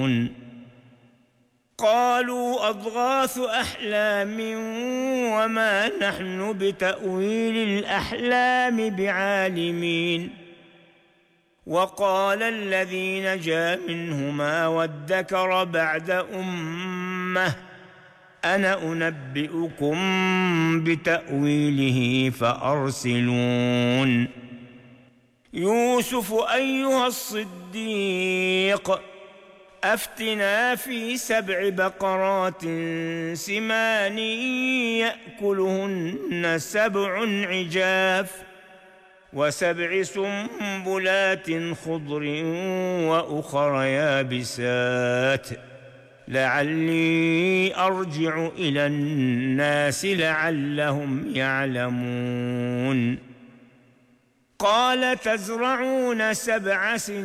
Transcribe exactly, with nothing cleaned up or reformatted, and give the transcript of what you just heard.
قالوا أضغاث أحلام وما نحن بتأويل الأحلام بعالمين. وقال الذي نجا منهما وادكر بعد أمة أنا أنبئكم بتأويله فأرسلون. يوسف أيها الصديق أفتنا في سبع بقرات سمان يأكلهن سبع عجاف وسبع سنبلات خضر وأخر يابسات لعلي أرجع إلى الناس لعلهم يعلمون. قال تزرعون سبع سنين